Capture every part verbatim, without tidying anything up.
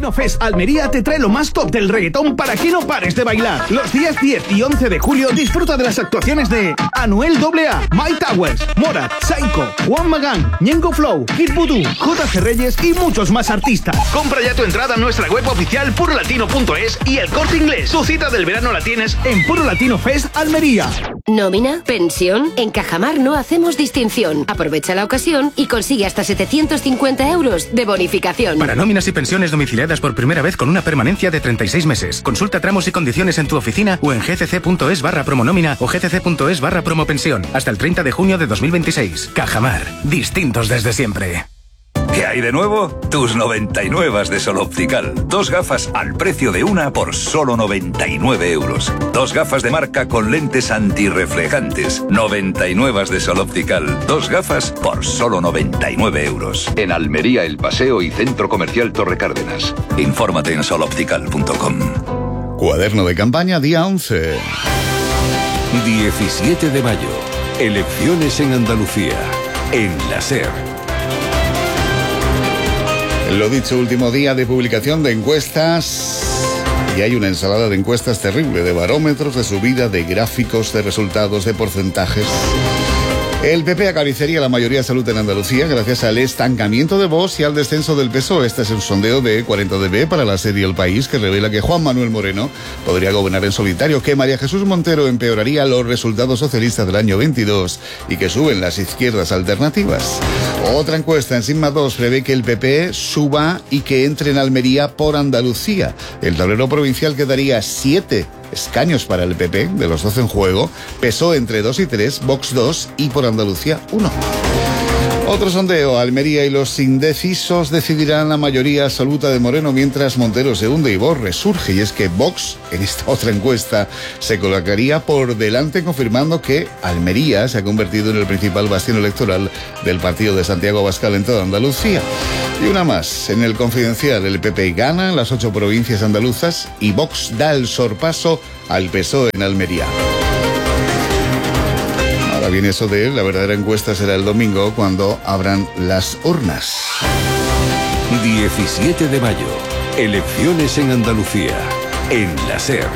Latino Fest Almería te trae lo más top del reggaetón para que no pares de bailar. Los días diez y once de julio disfruta de las actuaciones de Anuel doble A, My Towers, Morat, Psycho, Juan Magán, Ñengo Flow, Kid Voodoo, J C Reyes y muchos más artistas. Compra ya tu entrada en nuestra web oficial puro latino punto es y El Corte Inglés. Tu cita del verano la tienes en Puro Latino Fest Almería. ¿Nómina? ¿Pensión? En Cajamar no hacemos distinción. Aprovecha la ocasión y consigue hasta setecientos cincuenta euros de bonificación. Para nóminas y pensiones domiciliadas por primera vez con una permanencia de treinta y seis meses. Consulta tramos y condiciones en tu oficina o en gcc.es barra promonómina o gcc.es barra promopensión. Hasta el treinta de junio de dos mil veintiséis. Cajamar. Distintos desde siempre. ¿Qué hay de nuevo? Tus noventa y nueve de Sol Optical. Dos gafas al precio de una por solo noventa y nueve euros. Dos gafas de marca con lentes antirreflejantes. noventa y nueve de Sol Optical. Dos gafas por solo noventa y nueve euros. En Almería, El Paseo y Centro Comercial Torre Cárdenas. Infórmate en sol optical punto com. Cuaderno de campaña, día once. diecisiete de mayo. Elecciones en Andalucía. En la SER. Lo dicho, último día de publicación de encuestas. Y hay una ensalada de encuestas terrible, de barómetros, de subida, de gráficos, de resultados, de porcentajes. El P P acariciaría la mayoría absoluta en Andalucía gracias al estancamiento de Vox y al descenso del P S O E. Este es un sondeo de cuarenta D B para la serie El País que revela que Juan Manuel Moreno podría gobernar en solitario, que María Jesús Montero empeoraría los resultados socialistas del año veintidós y que suben las izquierdas alternativas. Otra encuesta en Sigma dos prevé que el P P suba y que entre en Almería por Andalucía. El tablero provincial quedaría siete escaños para el P P, de los doce en juego, P S O E entre dos y tres, Vox dos y por Andalucía uno. Otro sondeo, Almería y los indecisos decidirán la mayoría absoluta de Moreno mientras Montero se hunde y Vox resurge. Y es que Vox, en esta otra encuesta, se colocaría por delante confirmando que Almería se ha convertido en el principal bastión electoral del partido de Santiago Abascal en toda Andalucía. Y una más, en el Confidencial, el P P gana en las ocho provincias andaluzas y Vox da el sorpaso al P S O E en Almería. Ahora viene eso de la verdadera encuesta será el domingo cuando abran las urnas. diecisiete de mayo. Elecciones en Andalucía. En la SER.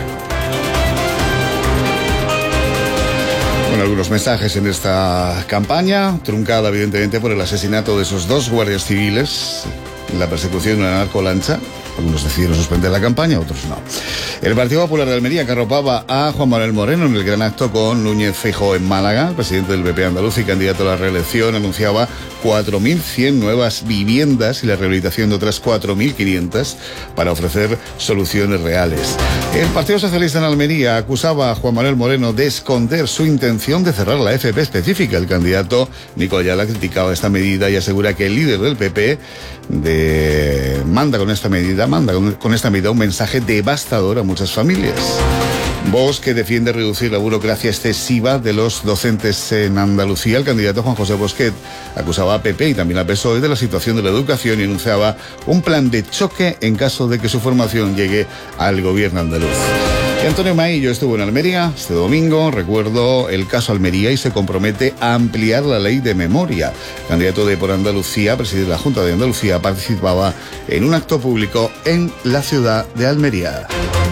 Bueno, algunos mensajes en esta campaña, truncada evidentemente por el asesinato de esos dos guardias civiles, la persecución de una narcolancha. Algunos decidieron suspender la campaña, otros no. El Partido Popular de Almería que arropaba a Juan Manuel Moreno en el gran acto con Núñez Feijóo en Málaga. El presidente del P P andaluz y candidato a la reelección anunciaba cuatro mil cien nuevas viviendas y la rehabilitación de otras cuatro mil quinientas para ofrecer soluciones reales. El Partido Socialista en Almería acusaba a Juan Manuel Moreno de esconder su intención de cerrar la F P específica. El candidato Nico Ayala criticaba esta medida y asegura que el líder del P P de... manda con esta medida manda con esta medida un mensaje devastador a muchas familias. Vox, que defiende reducir la burocracia excesiva de los docentes en Andalucía. El candidato Juan José Bosquet acusaba a P P y también a P S O E de la situación de la educación y anunciaba un plan de choque en caso de que su formación llegue al gobierno andaluz. Y Antonio Maillo estuvo en Almería este domingo, recuerdo el caso Almería, y se compromete a ampliar la ley de memoria. El candidato de Por Andalucía, presidente de la Junta de Andalucía, participaba en un acto público en la ciudad de Almería.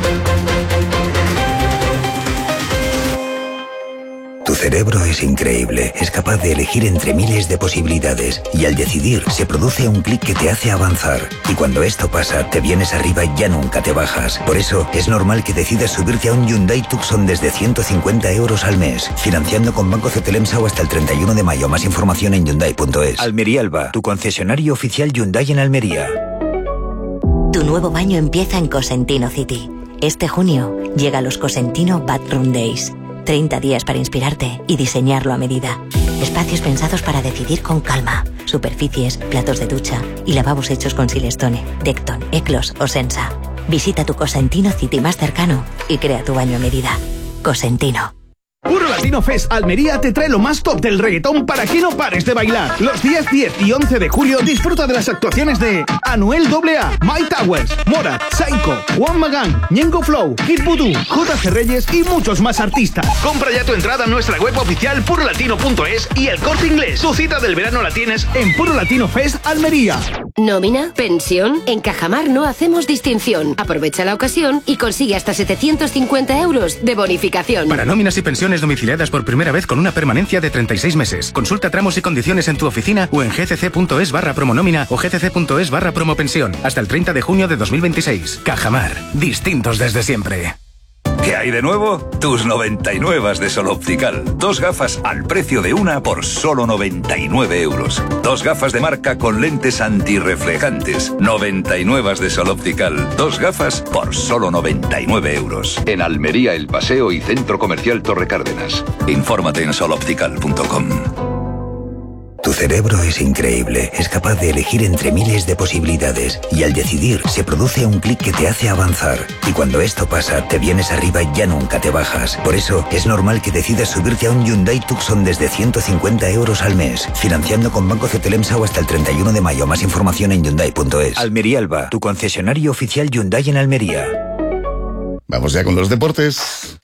Tu cerebro es increíble, es capaz de elegir entre miles de posibilidades y al decidir se produce un clic que te hace avanzar. Y cuando esto pasa, te vienes arriba y ya nunca te bajas. Por eso es normal que decidas subirte a un Hyundai Tucson desde ciento cincuenta euros al mes, financiando con Banco Cetelemsa o hasta el treinta y uno de mayo. Más información en Hyundai punto es. Almería Alba, tu concesionario oficial Hyundai en Almería. Tu nuevo baño empieza en Cosentino City. Este junio llega los Cosentino Bathroom Days. treinta días para inspirarte y diseñarlo a medida. Espacios pensados para decidir con calma. Superficies, platos de ducha y lavabos hechos con Silestone, Decton, Eclos o Sensa. Visita tu Cosentino City más cercano y crea tu baño a medida. Cosentino. Puro Latino Latino Fest Almería te trae lo más top del reggaetón para que no pares de bailar. Los días diez y once de julio disfruta de las actuaciones de Anuel doble A, Mike Towers, Morat, Saiko, Juan Magán, Ñengo Flow, Kid Voodoo, J C Reyes y muchos más artistas. Compra ya tu entrada en nuestra web oficial puro latino punto es y El Corte Inglés. Tu cita del verano la tienes en Puro Latino Fest Almería. ¿Nómina? ¿Pensión? En Cajamar no hacemos distinción. Aprovecha la ocasión y consigue hasta setecientos cincuenta euros de bonificación. Para nóminas y pensiones domiciliadas por primera vez con una permanencia de treinta y seis meses. Consulta tramos y condiciones en tu oficina o en gcc.es barra promonómina o gcc.es barra promopensión. Hasta el treinta de junio de dos mil veintiséis. Cajamar. Distintos desde siempre. ¿Qué hay de nuevo? Tus noventa y nueve de Sol Optical. Dos gafas al precio de una por solo noventa y nueve euros. Dos gafas de marca con lentes antirreflejantes. noventa y nueve de Sol Optical. Dos gafas por solo noventa y nueve euros. En Almería, El Paseo y Centro Comercial Torre Cárdenas. Infórmate en sol optical punto com. Tu cerebro es increíble, es capaz de elegir entre miles de posibilidades y al decidir se produce un clic que te hace avanzar. Y cuando esto pasa, te vienes arriba y ya nunca te bajas. Por eso es normal que decidas subirte a un Hyundai Tucson desde ciento cincuenta euros al mes, financiando con Banco Cetelemsa o hasta el treinta y uno de mayo. Más información en hyundai punto es. Almería Alba, tu concesionario oficial Hyundai en Almería. Vamos ya con los deportes.